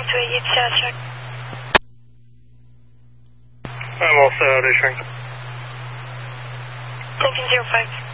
you check. I'm all set, out, A-Shrink. Lincoln 05.